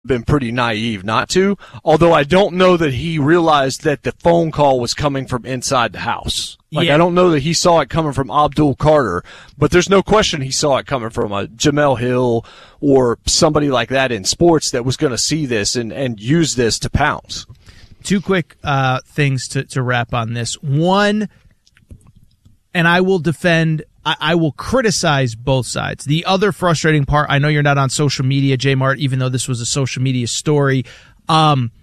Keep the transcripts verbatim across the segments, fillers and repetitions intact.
been pretty naive not to, although I don't know that he realized that the phone call was coming from inside the house. Like, yeah. I don't know that he saw it coming from Abdul Carter, but there's no question he saw it coming from a Jamel Hill or somebody like that in sports that was going to see this and, and use this to pounce. Two quick uh, things to, to wrap on this. One, and I will defend, I, I will criticize both sides. The other frustrating part, I know you're not on social media, J-Mart, even though this was a social media story. Um,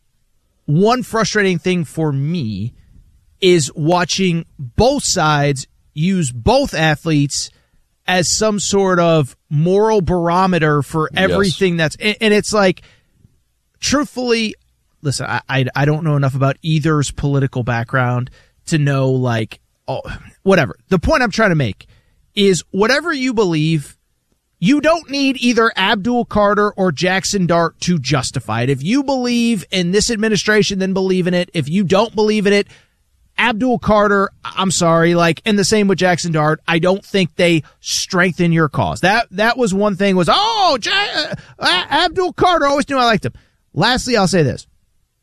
one frustrating thing for me is watching both sides use both athletes as some sort of moral barometer for everything yes. that's, and it's like, truthfully, listen, I, I I don't know enough about either's political background to know, like, oh, whatever. The point I'm trying to make is whatever you believe, you don't need either Abdul Carter or Jackson Dart to justify it. If you believe in this administration, then believe in it. If you don't believe in it, Abdul Carter, I'm sorry, like, and the same with Jackson Dart, I don't think they strengthen your cause. That that was one thing was, oh, J- uh, Abdul Carter, always knew I liked him. Lastly, I'll say this.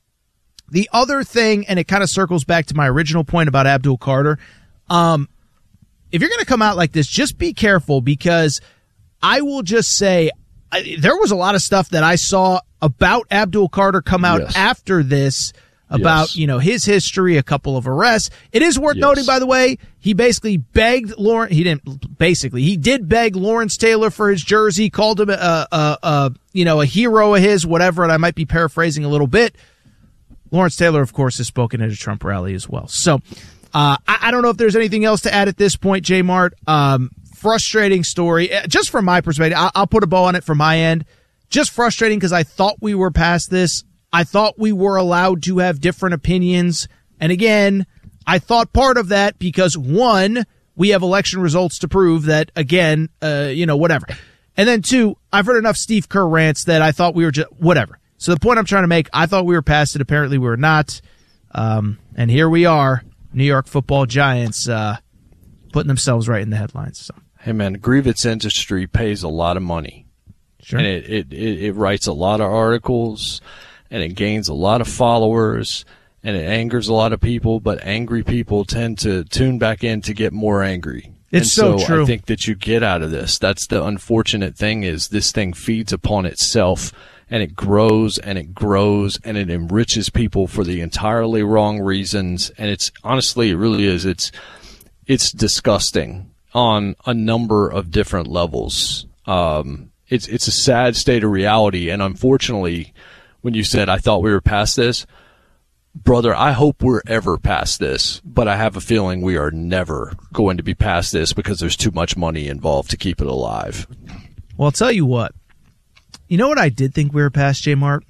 The other thing, and it kind of circles back to my original point about Abdul Carter, um, if you're going to come out like this, just be careful, because I will just say I, there was a lot of stuff that I saw about Abdul Carter come out yes. after this about, yes. you know, his history, a couple of arrests. It is worth yes. noting, by the way, he basically begged Lawrence, he didn't, basically, he did beg Lawrence Taylor for his jersey, called him a, a, a, you know, a hero of his, whatever, and I might be paraphrasing a little bit. Lawrence Taylor, of course, has spoken at a Trump rally as well. So, uh, I, I don't know if there's anything else to add at this point, J-Mart. Um, frustrating story. Just from my perspective, I, I'll put a bow on it from my end. Just frustrating because I thought we were past this. I thought we were allowed to have different opinions. And again, I thought part of that because, one, we have election results to prove that, again, uh, you know, whatever. And then, two, I've heard enough Steve Kerr rants that I thought we were just, whatever. So the point I'm trying to make, I thought we were past it. Apparently we were not. Um, and here we are, New York Football Giants, uh, putting themselves right in the headlines. So. Hey, man, the grievance industry pays a lot of money. Sure. And it, it, it, it writes a lot of articles, and it gains a lot of followers, and it angers a lot of people, but angry people tend to tune back in to get more angry. It's and so, so true. I think that you get out of this. That's the unfortunate thing, is this thing feeds upon itself, and it grows and it grows and it enriches people for the entirely wrong reasons. And it's honestly, it really is. It's, it's disgusting on a number of different levels. Um, it's, it's a sad state of reality. And unfortunately, when you said, I thought we were past this, brother, I hope we're ever past this, but I have a feeling we are never going to be past this because there's too much money involved to keep it alive. Well, I'll tell you what. You know what I did think we were past, J-Mart,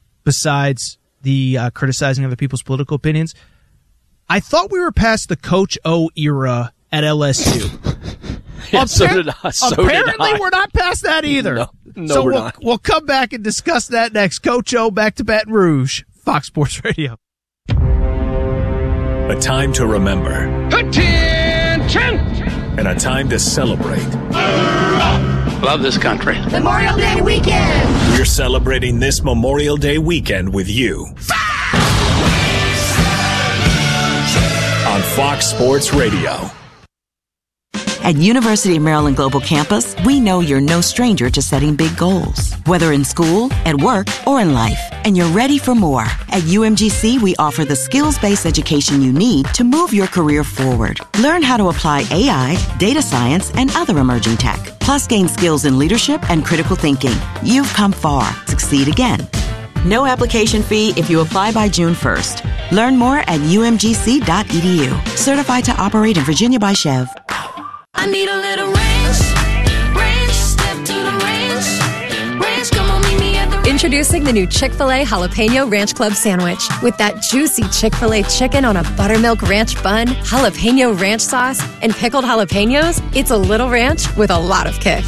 besides the uh, criticizing other people's political opinions? I thought we were past the Coach O era at L S U. yeah, Appar- so did I. So apparently, did I. we're not past that either. No, no so we're we'll, not. We'll come back and discuss that next. Coach O back to Baton Rouge, Fox Sports Radio. A time to remember. Attention! And a time to celebrate. Love this country. Memorial Day weekend! We're celebrating this Memorial Day weekend with you. On Fox Sports Radio. At University of Maryland Global Campus, we know you're no stranger to setting big goals, whether in school, at work, or in life, and you're ready for more. At U M G C, we offer the skills-based education you need to move your career forward. Learn how to apply A I, data science, and other emerging tech, plus gain skills in leadership and critical thinking. You've come far. Succeed again. No application fee if you apply by June first. Learn more at U M G C dot E D U. Certified to operate in Virginia by Chev. I need a little ranch, ranch, step to the ranch, ranch, come on, meet me at the ranch. Introducing the new Chick-fil-A Jalapeno Ranch Club Sandwich. With that juicy Chick-fil-A chicken on a buttermilk ranch bun, jalapeno ranch sauce, and pickled jalapenos, it's a little ranch with a lot of kick.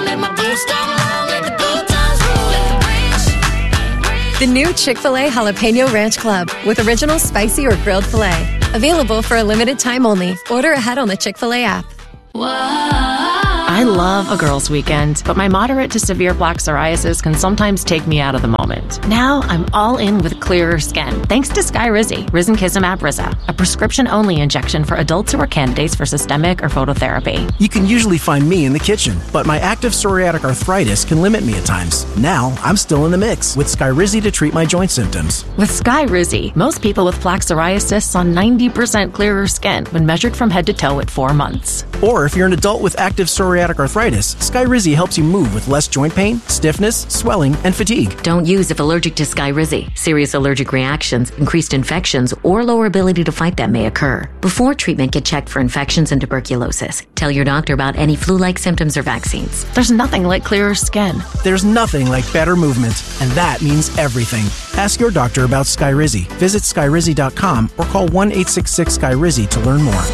The new Chick-fil-A Jalapeno Ranch Club with original spicy or grilled filet. Available for a limited time only. Order ahead on the Chick-fil-A app. I I love a girls' weekend, but my moderate to severe plaque psoriasis can sometimes take me out of the moment. Now I'm all in with clearer skin, thanks to Skyrizi, Risankizumab Riza, a prescription-only injection for adults who are candidates for systemic or phototherapy. You can usually find me in the kitchen, but my active psoriatic arthritis can limit me at times. Now I'm still in the mix with Skyrizi to treat my joint symptoms. With Skyrizi, most people with plaque psoriasis saw ninety percent clearer skin when measured from head to toe at four months. Or if you're an adult with active psoriatic arthritis, Skyrizi helps you move with less joint pain, stiffness, swelling, and fatigue. Don't use if allergic to Skyrizi. Serious allergic reactions, increased infections, or lower ability to fight them may occur. Before treatment, get checked for infections and tuberculosis. Tell your doctor about any flu-like symptoms or vaccines. There's nothing like clearer skin. There's nothing like better movement, and that means everything. Ask your doctor about Skyrizi. Visit Skyrizi dot com or call one eight six six Skyrizi to learn more.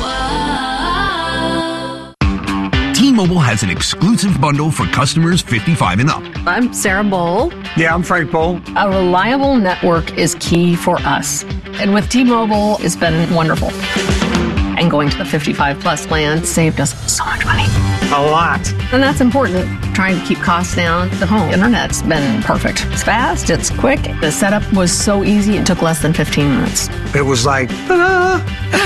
T-Mobile has an exclusive bundle for customers fifty-five and up. I'm Sarah Bowl. Yeah, I'm Frank Bowl. A reliable network is key for us. And with T-Mobile, it's been wonderful. And going to the fifty-five plus plan saved us so much money. A lot. And that's important. Trying to keep costs down. The home internet's been perfect. It's fast, it's quick. The setup was so easy, it took less than fifteen minutes. It was like, ta-da!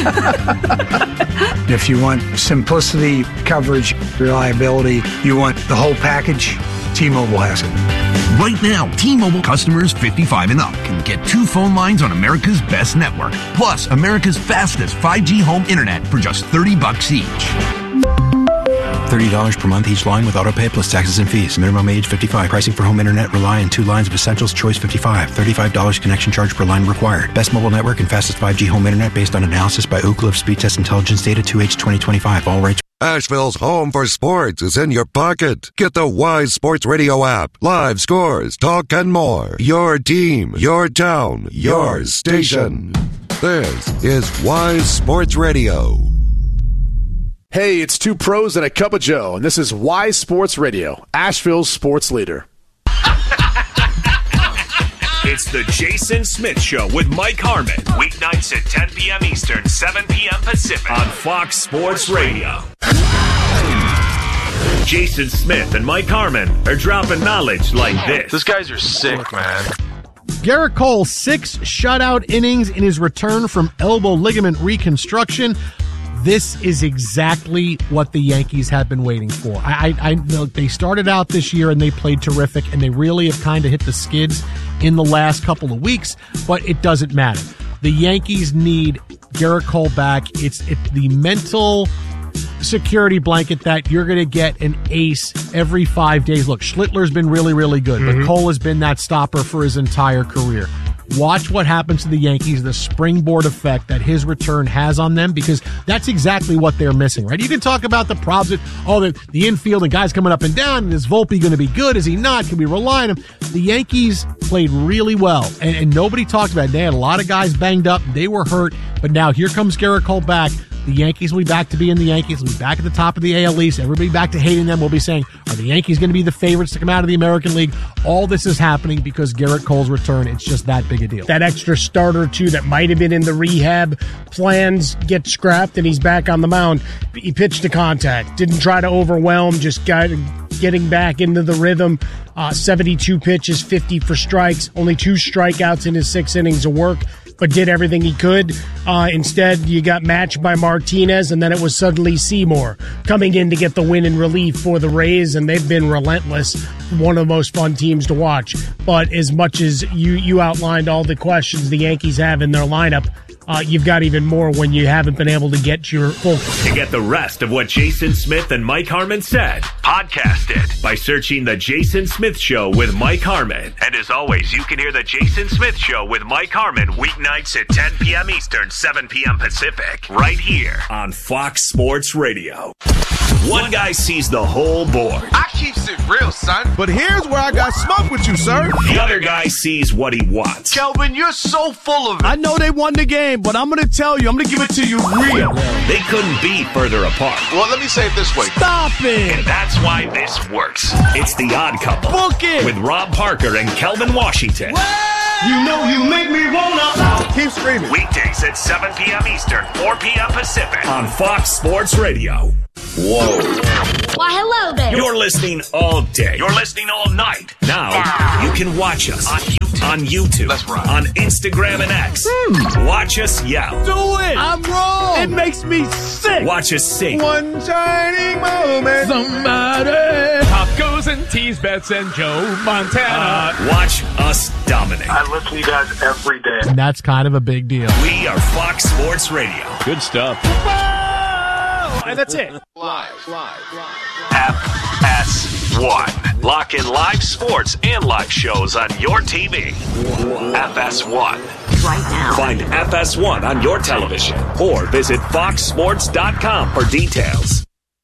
If you want simplicity, coverage, reliability, you want the whole package, T-Mobile has it. Right now, T-Mobile customers fifty-five and up can get two phone lines on America's best network, plus America's fastest five G home internet for just thirty bucks each. thirty dollars per month each line with autopay plus taxes and fees. Minimum age fifty-five. Pricing for home internet rely on two lines of Essentials Choice fifty-five. thirty-five dollars connection charge per line required. Best mobile network and fastest five G home internet based on analysis by Ookla of Speed Test Intelligence Data two H twenty twenty-five. All rates. Asheville's home for sports is in your pocket. Get the Wise Sports Radio app. Live scores, talk, and more. Your team, your town, your station. This is Wise Sports Radio. Hey, it's two pros and a cup of Joe, and this is Wise Sports Radio, Asheville's sports leader. It's the Jason Smith Show with Mike Harmon. Weeknights at ten p.m. Eastern, seven p.m. Pacific on Fox Sports Radio. Jason Smith and Mike Harmon are dropping knowledge like this. These guys are sick, man. Gerrit Cole, six shutout innings in his return from elbow ligament reconstruction. This is exactly what the Yankees have been waiting for. I, I, I know they started out this year and they played terrific, and they really have kind of hit the skids in the last couple of weeks, but it doesn't matter. The Yankees need Gerrit Cole back. It's, it's the mental security blanket that you're going to get an ace every five days. Look, Schlittler's been really, really good, mm-hmm. but Cole has been that stopper for his entire career. Watch what happens to the Yankees, the springboard effect that his return has on them, because that's exactly what they're missing, right? You can talk about the problems, that, oh, the, the infield and guys coming up and down, and is Volpe going to be good? Is he not? Can we rely on him? The Yankees played really well, and, and nobody talked about it. They had a lot of guys banged up. They were hurt, but now here comes Gerrit Cole back. The Yankees will be back to being the Yankees. We'll be back at the top of the A L East. Everybody back to hating them. We'll be saying, are the Yankees going to be the favorites to come out of the American League? All this is happening because Gerrit Cole's return. It's just that big a deal. That extra starter, too, that might have been in the rehab plans get scrapped, and he's back on the mound. He pitched to contact. Didn't try to overwhelm, just got getting back into the rhythm. Uh, seventy-two pitches, fifty for strikes. Only two strikeouts in his six innings of work, but did everything he could. Uh, instead, you got matched by Martinez, and then it was suddenly Seymour coming in to get the win in relief for the Rays, and they've been relentless. One of the most fun teams to watch. But as much as you, you outlined all the questions the Yankees have in their lineup, uh, you've got even more when you haven't been able to get your full... To get the rest of what Jason Smith and Mike Harmon said, podcast it by searching The Jason Smith Show with Mike Harmon. And as always, you can hear The Jason Smith Show with Mike Harmon weeknights at ten p.m. Eastern, seven p.m. Pacific, right here on Fox Sports Radio. One guy sees the whole board. I keeps it real, son. But here's where I got smoke with you, sir. The other guy sees what he wants. Kelvin, you're so full of it. I know they won the game, but I'm going to tell you, I'm going to give it to you real. They couldn't be further apart. Well, let me say it this way. Stop it. And that's why this works. It's The Odd Couple. Book it. With Rob Parker and Kelvin Washington. Well, you know you make me wanna. Keep screaming. Weekdays at seven p.m. Eastern, four p.m. Pacific on Fox Sports Radio. Whoa. Why, hello there. You're listening all day. You're listening all night. Now, you can watch us on YouTube. On YouTube. That's right. On Instagram and X. Hmm. Watch us yell. Do it. I'm wrong. It makes me sick. Watch us sing. One shining moment. Somebody. Pop goes and tease Bets and Joe Montana. Uh, watch us dominate. I listen to you guys every day. And that's kind of a big deal. We are Fox Sports Radio. Good stuff. And that's it. Live, live, live. F S one. Lock in live sports and live shows on your T V. F S one. Right now. Find F S one on your television or visit fox sports dot com for details.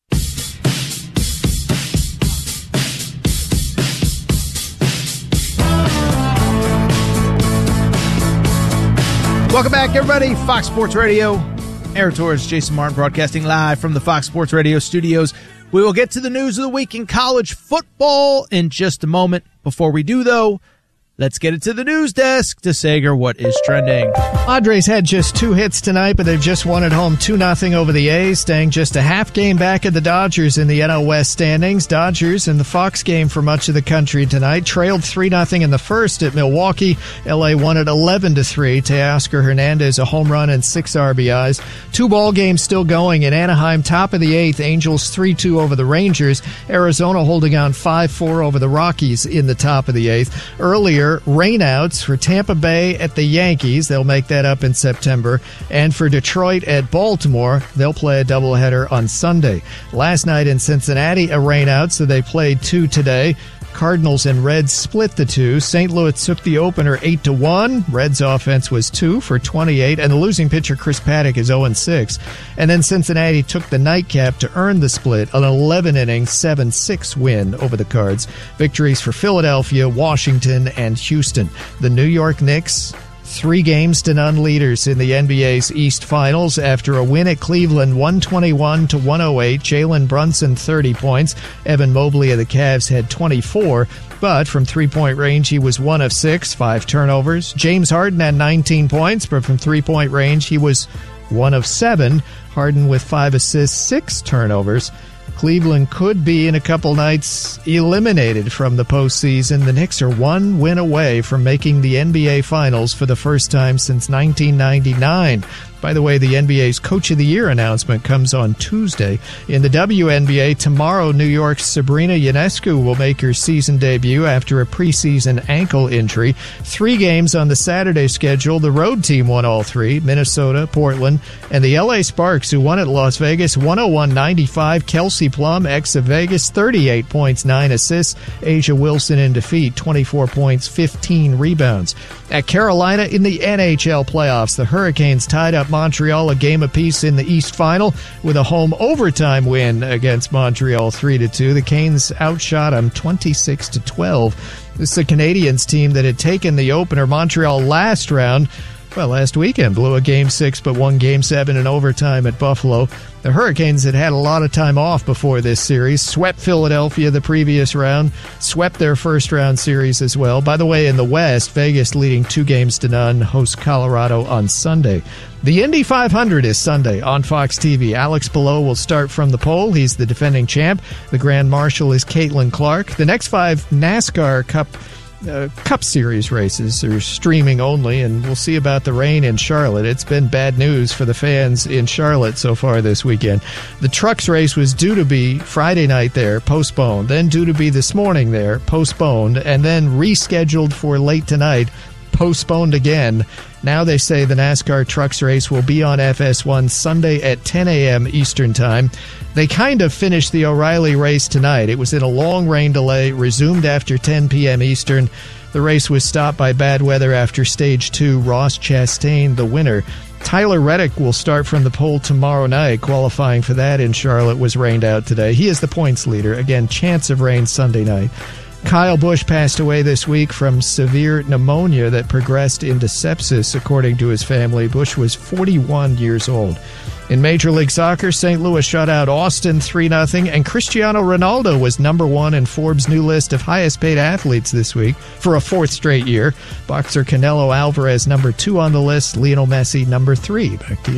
Welcome back, everybody. Fox Sports Radio. Aaron Torres, Jason Martin, broadcasting live from the Fox Sports Radio studios. We will get to the news of the week in college football in just a moment. Before we do, though, let's get it to the news desk to Sager what is trending. Padres had just two hits tonight, but they've just won at home two nothing over the A's, staying just a half game back of the Dodgers in the N L West standings. Dodgers in the Fox game for much of the country tonight trailed three nothing in the first at Milwaukee. L A won at eleven to three. Teoscar Hernandez a home run and six R B Is. Two ball games still going in Anaheim, top of the eighth. Angels three two over the Rangers. Arizona holding on five four over the Rockies in the top of the eighth. Earlier, rainouts for Tampa Bay at the Yankees. They'll make that up in September. And for Detroit at Baltimore, they'll play a doubleheader on Sunday. Last night in Cincinnati, a rainout, so they played two today. Cardinals and Reds split the two. Saint Louis took the opener eight to one. Reds offense was two for twenty-eight, and the losing pitcher Chris Paddock is oh and six. And then Cincinnati took the nightcap to earn the split, an eleven inning seven six win over the Cards. Victories for Philadelphia, Washington, and Houston. The New York Knicks, three games to none leaders in the N B A's East Finals after a win at Cleveland, one twenty-one to one oh eight. Jalen Brunson, thirty points. Evan Mobley of the Cavs had twenty-four, but from three-point range, he was one of six, five turnovers. James Harden had nineteen points, but from three-point range, he was one of seven. Harden with five assists, six turnovers. Cleveland could be in a couple nights eliminated from the postseason. The Knicks are one win away from making the N B A Finals for the first time since nineteen ninety-nine. By the way, the N B A's Coach of the Year announcement comes on Tuesday. In the W N B A, tomorrow, New York's Sabrina Ionescu will make her season debut after a preseason ankle injury. Three games on the Saturday schedule. The road team won all three, Minnesota, Portland, and the L A Sparks, who won at Las Vegas, one oh one ninety-five. Kelsey Plum, ex of Vegas, thirty-eight points, nine assists. Asia Wilson in defeat, twenty-four points, fifteen rebounds. At Carolina in the N H L playoffs, the Hurricanes tied up Montreal a game apiece in the East Final with a home overtime win against Montreal three to two. The Canes outshot them twenty-six to twelve. This is the Canadiens team that had taken the opener. Montreal last round, well, last weekend, blew a game six but won game seven in overtime at Buffalo. The Hurricanes had had a lot of time off before this series, swept Philadelphia the previous round, swept their first round series as well. By the way, in the West, Vegas leading two games to none, hosts Colorado on Sunday. The Indy five hundred is Sunday on Fox T V. Alex Below will start from the pole. He's the defending champ. The Grand Marshal is Caitlin Clark. The next five NASCAR Cup Uh, Cup Series races are streaming only, and we'll see about the rain in Charlotte. It's been bad news for the fans in Charlotte so far this weekend. The Trucks race was due to be Friday night there, postponed, then due to be this morning there, postponed, and then rescheduled for late tonight, postponed again. Now they say the NASCAR Trucks race will be on F S one Sunday at ten a.m. Eastern Time. They kind of finished the O'Reilly race tonight. It was in a long rain delay, resumed after ten p.m. Eastern. The race was stopped by bad weather after Stage two. Ross Chastain, the winner. Tyler Reddick will start from the pole tomorrow night. Qualifying for that in Charlotte was rained out today. He is the points leader. Again, chance of rain Sunday night. Kyle Busch passed away this week from severe pneumonia that progressed into sepsis, according to his family. Busch was forty-one years old. In Major League Soccer, Saint Louis shut out Austin three nothing, and Cristiano Ronaldo was number one in Forbes' new list of highest-paid athletes this week for a fourth straight year. Boxer Canelo Alvarez number two on the list, Lionel Messi number three. Back to you.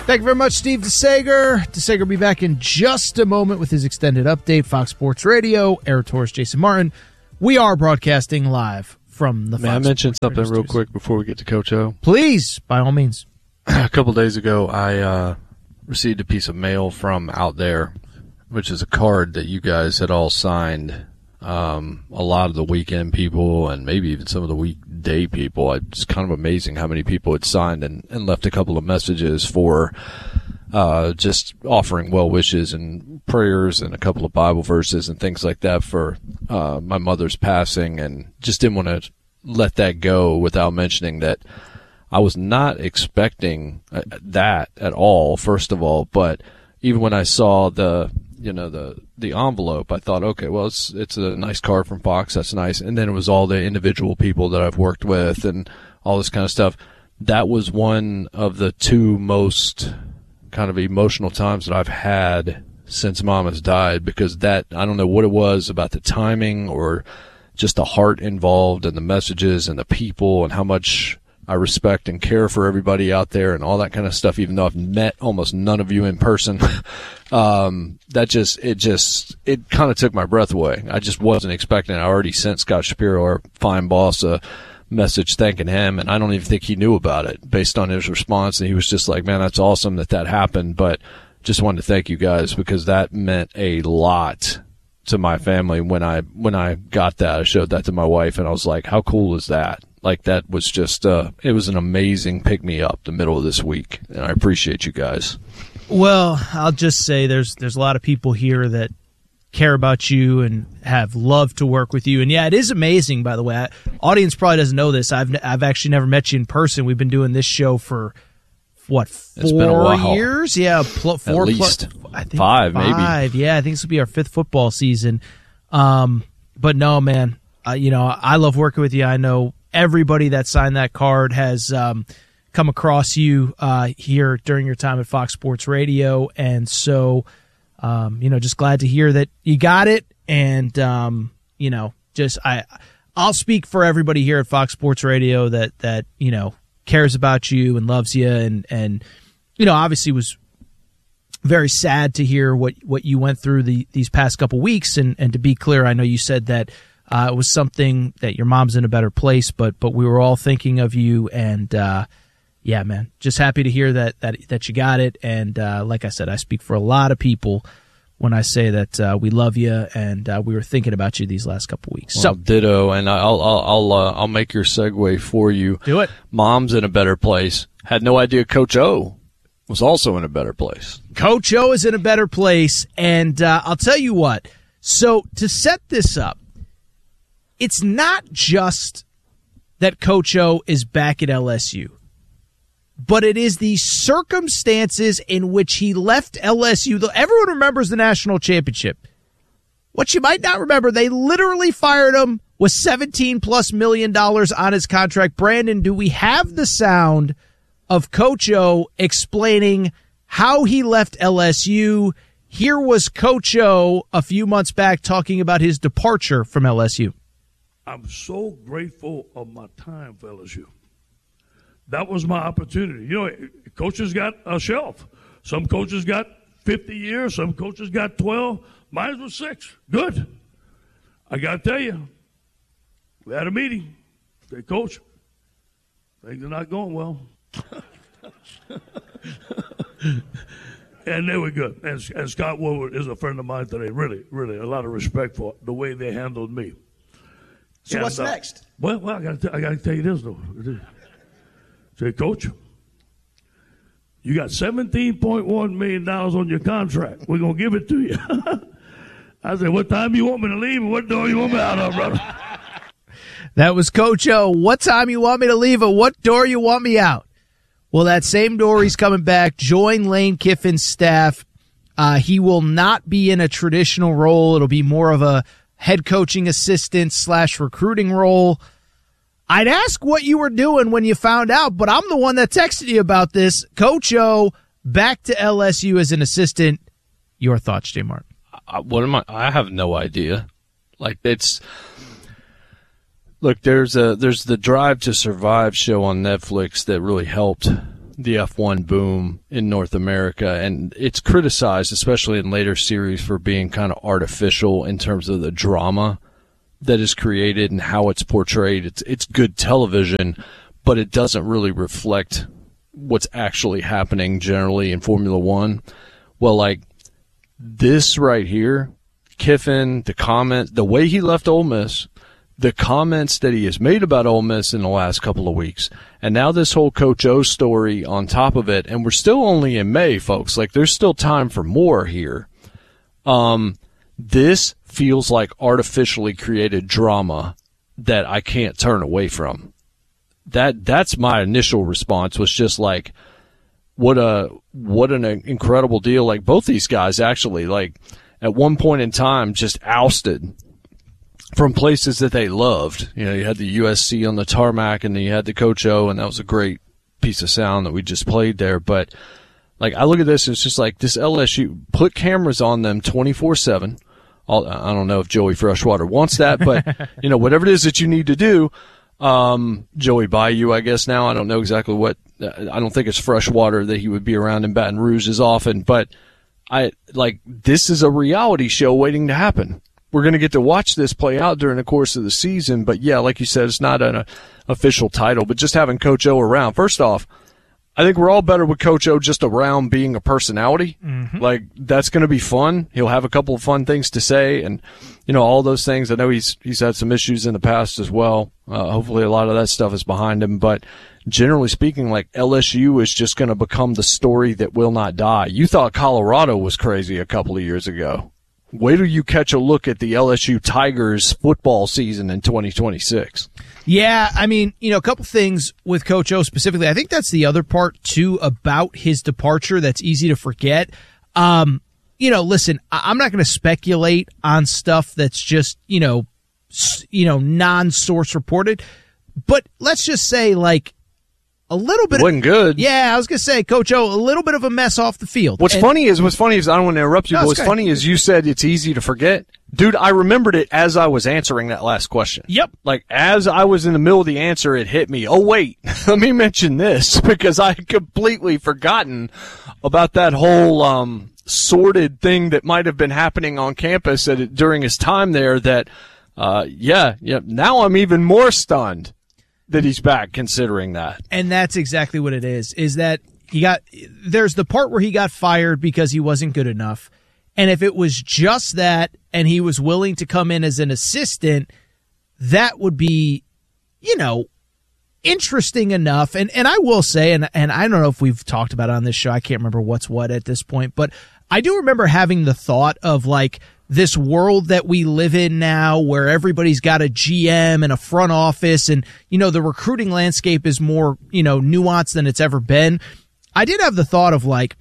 Thank you very much, Steve DeSager. DeSager will be back in just a moment with his extended update. Fox Sports Radio, Eric Torres, Jason Martin. We are broadcasting live from the May Fox I mention Sports something Radio real studios. quick before we get to Coach O? Please, by all means. A couple days ago, I uh, received a piece of mail from Out There, which is a card that you guys had all signed. Um, a lot of the weekend people and maybe even some of the weekday people. It's kind of amazing how many people had signed and, and left a couple of messages for uh, just offering well wishes and prayers and a couple of Bible verses and things like that for uh, my mother's passing, and just didn't want to let that go without mentioning that I was not expecting that at all, first of all, but even when I saw the you know, the, the envelope, I thought, okay, well, it's, it's a nice card from Fox. That's nice. And then it was all the individual people that I've worked with and all this kind of stuff. That was one of the two most kind of emotional times that I've had since Mom has died, because that, I don't know what it was about the timing or just the heart involved and the messages and the people and how much I respect and care for everybody out there and all that kind of stuff, even though I've met almost none of you in person. um, that just, it just, it kind of took my breath away. I just wasn't expecting it. I already sent Scott Shapiro, our fine boss, a message thanking him, and I don't even think he knew about it based on his response. And he was just like, man, that's awesome that that happened. But just wanted to thank you guys, because that meant a lot to my family. When I, when I got that, I showed that to my wife, and I was like, how cool is that? Like, that was just, uh, it was an amazing pick-me-up the middle of this week, and I appreciate you guys. Well, I'll just say there's there's a lot of people here that care about you and have loved to work with you. And, yeah, it is amazing, by the way. I, audience probably doesn't know this. I've I've actually never met you in person. We've been doing this show for, what, four it's been a while. years? Yeah, pl- four At least plus, I think five, five, maybe. Five, yeah. I think this will be our fifth football season. Um, but, no, man, uh, you know, I love working with you. I know everybody that signed that card has um, come across you uh, here during your time at Fox Sports Radio. And so, um, you know, just glad to hear that you got it. And, um, you know, just I, I'll speak for everybody here at Fox Sports Radio that, that, you know, cares about you and loves you. And, and you know, obviously was very sad to hear what, what you went through the, these past couple weeks. And, and to be clear, I know you said that Uh, it was something that your mom's in a better place, but but we were all thinking of you, and uh, yeah, man, just happy to hear that that that you got it. And uh, like I said, I speak for a lot of people when I say that uh, we love you, and uh, we were thinking about you these last couple weeks. Well, so ditto, and I'll I'll I'll, uh, I'll make your segue for you. Do it. Mom's in a better place. Had no idea Coach O was also in a better place. Coach O is in a better place, and uh, I'll tell you what. So to set this up, it's not just that Coach O is back at L S U, but it is the circumstances in which he left L S U. Everyone remembers the national championship. What you might not remember, they literally fired him with seventeen plus million dollars on his contract. Brandon, do we have the sound of Coach O explaining how he left L S U? Here was Coach O a few months back talking about his departure from L S U. I'm so grateful of my time for L S U. That was my opportunity. You know, coaches got a shelf. Some coaches got fifty years. Some coaches got twelve. Mine was six. Good. I got to tell you, we had a meeting. Say, Coach, things are not going well. And they were good. And, and Scott Woodward is a friend of mine today. Really, really, a lot of respect for the way they handled me. So and, what's uh, next? Well, well, I got to I got to tell you this though. Say, Coach, you got seventeen point one million dollars on your contract. We're gonna give it to you. I said, what time you want me to leave, and what door you want me out of, brother? That was Coach O. What time you want me to leave, and what door you want me out? Well, that same door, he's coming back. Join Lane Kiffin's staff. Uh, he will not be in a traditional role. It'll be more of a head coaching assistant slash recruiting role. I'd ask what you were doing when you found out, but I'm the one that texted you about this. Coach O back to L S U as an assistant. Your thoughts, J. Martin? Uh, what am I? I have no idea. Like, it's look. There's a there's the Drive to Survive show on Netflix that really helped the F one boom in North America, and it's criticized, especially in later series, for being kind of artificial in terms of the drama that is created and how it's portrayed. It's it's good television, but it doesn't really reflect what's actually happening generally in Formula One. Well, like this right here, Kiffin, the comment, the way he left Ole Miss, the comments that he has made about Ole Miss in the last couple of weeks, and now this whole Coach O story on top of it, and we're still only in May, folks. Like, there's still time for more here. Um, this feels like artificially created drama that I can't turn away from. That that's my initial response, was just like, what a what an incredible deal. Like, both these guys actually, like, at one point in time, just ousted from places that they loved. You know, you had the U S C on the tarmac, and then you had the Coach O, and that was a great piece of sound that we just played there. But, like, I look at this, and it's just like, this L S U, put cameras on them twenty-four seven. I don't know if Joey Freshwater wants that, but, you know, whatever it is that you need to do, um, Joey Bayou, I guess now, I don't know exactly what, I don't think it's Freshwater that he would be around in Baton Rouge as often, but I, like, this is a reality show waiting to happen. We're going to get to watch this play out during the course of the season. But, yeah, like you said, it's not an uh, official title. But just having Coach O around, first off, I think we're all better with Coach O just around being a personality. Mm-hmm. Like, that's going to be fun. He'll have a couple of fun things to say and, you know, all those things. I know he's he's had some issues in the past as well. Uh, hopefully a lot of that stuff is behind him. But generally speaking, like, L S U is just going to become the story that will not die. You thought Colorado was crazy a couple of years ago. Wait till you catch a look at the L S U Tigers football season in twenty twenty-six. Yeah, I mean, you know, a couple things with Coach O specifically. I think that's the other part, too, about his departure that's easy to forget. Um, you know, listen, I'm not going to speculate on stuff that's just, you know, you know, non-source reported. But let's just say, like, a little bit. It wasn't good. Yeah, I was going to say, Coach O, a little bit of a mess off the field. What's and, funny is, what's funny is, I don't want to interrupt you, no, but what's good. funny is you said it's easy to forget. Dude, I remembered it as I was answering that last question. Yep. Like, as I was in the middle of the answer, it hit me. Oh, wait, let me mention this, because I had completely forgotten about that whole um, sordid thing that might have been happening on campus at, during his time there that, uh, yeah, yeah, now I'm even more stunned that he's back, considering that. And that's exactly what it is, is that he got, there's the part where he got fired because he wasn't good enough. And if it was just that and he was willing to come in as an assistant, that would be, you know, interesting enough. And and I will say, and, and I don't know if we've talked about it on this show, I can't remember what's what at this point, but I do remember having the thought of, like, this world that we live in now where everybody's got a G M and a front office and, you know, the recruiting landscape is more, you know, nuanced than it's ever been. I did have the thought of, like,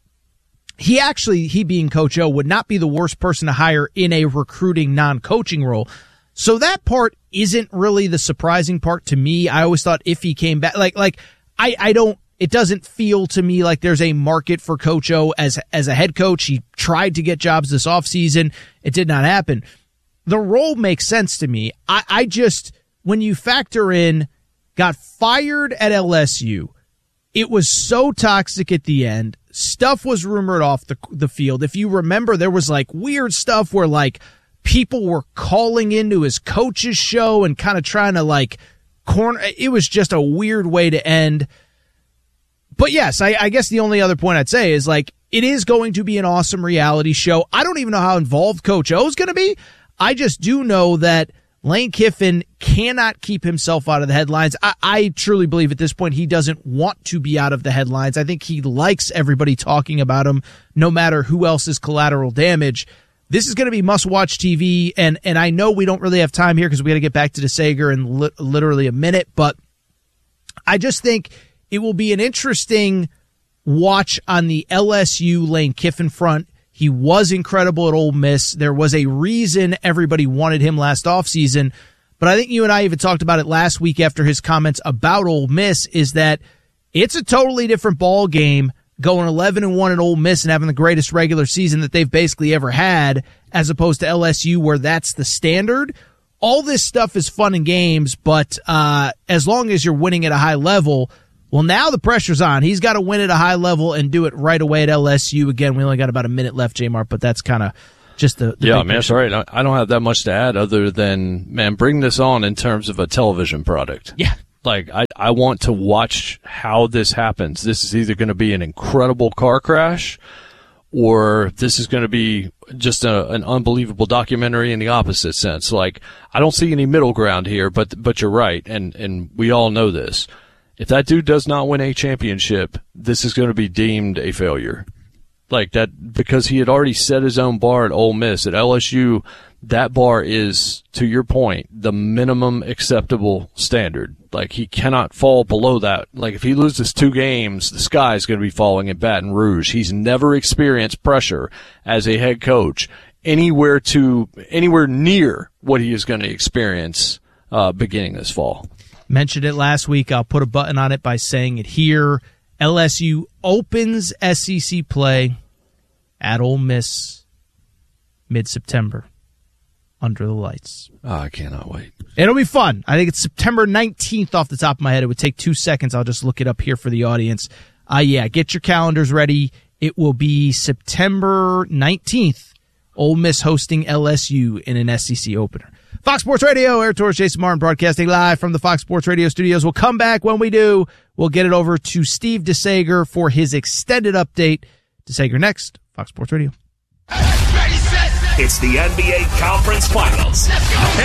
he actually, he being Coach O, would not be the worst person to hire in a recruiting non-coaching role. So that part isn't really the surprising part to me. I always thought if he came back, like, like, I, I don't, it doesn't feel to me like there's a market for Coach O as, as a head coach. He tried to get jobs this offseason. It did not happen. The role makes sense to me. I, I just, when you factor in, got fired at L S U, it was so toxic at the end. Stuff was rumored off the the field. If you remember, there was, like, weird stuff where, like, people were calling into his coach's show and kind of trying to, like, corner. It was just a weird way to end. But yes, I, I guess the only other point I'd say is, like, it is going to be an awesome reality show. I don't even know how involved Coach O is going to be. I just do know that Lane Kiffin cannot keep himself out of the headlines. I, I truly believe at this point he doesn't want to be out of the headlines. I think he likes everybody talking about him, no matter who else is collateral damage. This is going to be must-watch T V, and and I know we don't really have time here because we got to get back to DeSager in li- literally a minute, but I just think it will be an interesting watch on the L S U Lane Kiffin front. He was incredible at Ole Miss. There was a reason everybody wanted him last offseason. But I think you and I even talked about it last week after his comments about Ole Miss, is that it's a totally different ball game going eleven and one at Ole Miss and having the greatest regular season that they've basically ever had, as opposed to L S U where that's the standard. All this stuff is fun and games, but uh, as long as you're winning at a high level, Well, now the pressure's on. He's got to win at a high level and do it right away at L S U. Again, we only got about a minute left, J-Mart, but that's kind of just the, the yeah, big man, picture. that's right. I don't have that much to add other than, man, bring this on in terms of a television product. Yeah. Like, I, I want to watch how this happens. This is either going to be an incredible car crash or this is going to be just a, an unbelievable documentary in the opposite sense. Like, I don't see any middle ground here, but but you're right, and, and we all know this. If that dude does not win a championship, this is going to be deemed a failure. Like that, because he had already set his own bar at Ole Miss. At L S U, that bar is, to your point, the minimum acceptable standard. Like, he cannot fall below that. Like, if he loses two games, the sky is going to be falling in Baton Rouge. He's never experienced pressure as a head coach anywhere to anywhere near what he is going to experience uh, beginning this fall. Mentioned it last week. I'll put a button on it by saying it here. L S U opens S E C play at Ole Miss mid-September under the lights. Oh, I cannot wait. It'll be fun. I think it's September nineteenth off the top of my head. It would take two seconds. I'll just look it up here for the audience. Uh, yeah, get your calendars ready. It will be September nineteenth. Ole Miss hosting L S U in an S E C opener. Fox Sports Radio, Eric Torres, Jason Martin broadcasting live from the Fox Sports Radio studios. We'll come back. When we do, we'll get it over to Steve DeSager for his extended update. DeSager next, Fox Sports Radio. It's the N B A Conference Finals.